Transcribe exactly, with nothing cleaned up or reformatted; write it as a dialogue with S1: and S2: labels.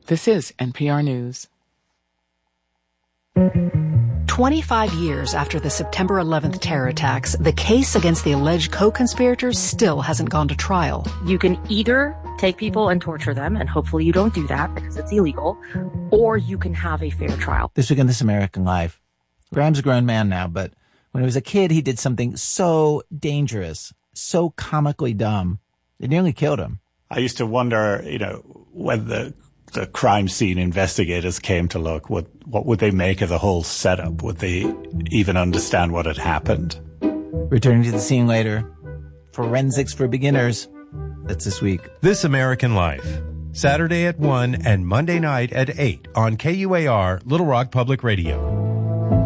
S1: This is N P R News.
S2: twenty-five years after the September eleventh terror attacks, the case against the alleged co-conspirators still hasn't gone to trial.
S3: You can either take people and torture them, and hopefully you don't do that because it's illegal, or you can have a fair trial.
S4: This week on This American Life, Graham's a grown man now, but when he was a kid, he did something so dangerous, so comically dumb, it nearly killed him.
S5: I used to wonder, you know, when the the crime scene investigators came to look, what what would they make of the whole setup? Would they even understand what had happened?
S4: Returning to the scene later, Forensics for Beginners. That's this week.
S6: This American Life, Saturday at one and Monday night at eight on K U A R, Little Rock Public Radio.